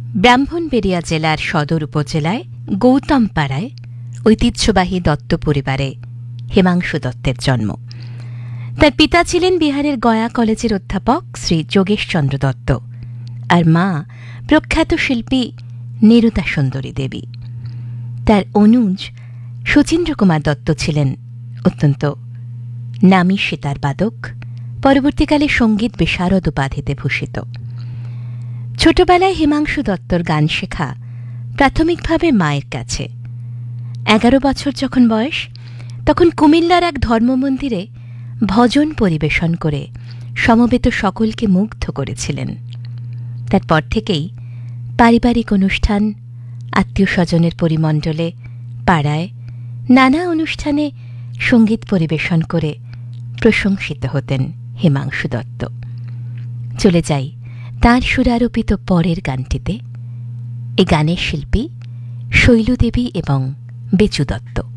ব্রাহ্মণবেড়িয়া জেলার সদর উপজেলায় গৌতমপাড়ায় ঐতিহ্যবাহী দত্ত পরিবারে হিমাংশু দত্তের জন্ম। তার পিতা ছিলেন বিহারের গয়া কলেজের অধ্যাপক শ্রী যোগেশচন্দ্র দত্ত, আর মা প্রখ্যাত শিল্পী নিরুতা সুন্দরী দেবী। তার অনুজ শচীন্দ্র কুমার দত্ত ছিলেন অত্যন্ত নামী সেতার বাদক, পরবর্তীকালে সঙ্গীত বিশারদ উপাধিতে ভূষিত। ছোটবেলায় হিমাংশু দত্তর গান শেখা প্রাথমিকভাবে মায়ের কাছে। 11 বছর যখন বয়স, তখন কুমিল্লার এক ধর্মমন্দিরে ভজন পরিবেশন করে সমবেত সকলকে মুগ্ধ করেছিলেন। তারপর থেকেই পারিবারিক অনুষ্ঠান, আত্মীয় স্বজনের পরিমণ্ডলে, পাড়ায় নানা অনুষ্ঠানে সঙ্গীত পরিবেশন করে প্রশংসিত হতেন হিমাংশু দত্ত। চলে যাই তাঁর সুরারোপিত পরের গানটিতে। এই গানের শিল্পী শৈলদেবী এবং বেচু দত্ত।